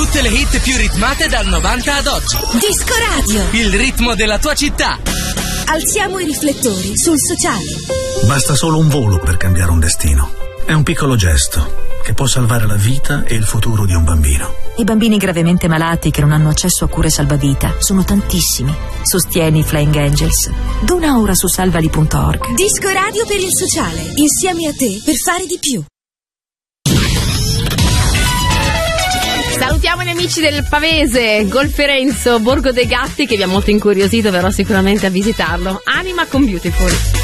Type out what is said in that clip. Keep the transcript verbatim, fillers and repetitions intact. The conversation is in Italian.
Tutte le hit più ritmate dal novanta ad oggi. Disco Radio. Il ritmo della tua città. Alziamo i riflettori sul sociale. Basta solo un volo per cambiare un destino. È un piccolo gesto che può salvare la vita e il futuro di un bambino. I bambini gravemente malati che non hanno accesso a cure salvavita sono tantissimi. Sostieni Flying Angels. Dona ora su salvali punto org. Disco Radio per il sociale. Insieme a te per fare di più. Salutiamo gli amici del Pavese, Golferenzo, Borgo dei Gatti, che vi ha molto incuriosito, verrò sicuramente a visitarlo. Anima con Beautiful.